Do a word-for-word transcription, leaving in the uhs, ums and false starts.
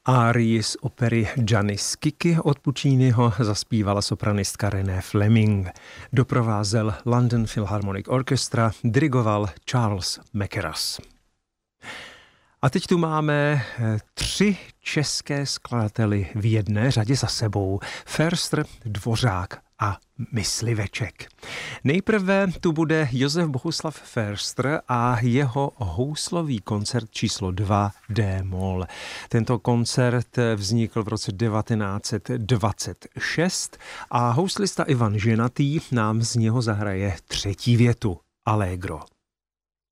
Árii z opery Gianni Schicchi od Pucciniho zaspívala sopranistka Renée Fleming. Doprovázel London Philharmonic Orchestra, dirigoval Charles Mackerras. A teď tu máme tři české skladateli v jedné řadě za sebou. Förster, Dvořák a Mysliveček. Nejprve tu bude Josef Bohuslav Förster a jeho houslový koncert číslo dva D-moll. Tento koncert vznikl v roce devatenáct set dvacet šest a houslista Ivan Ženatý nám z něho zahraje třetí větu Allegro.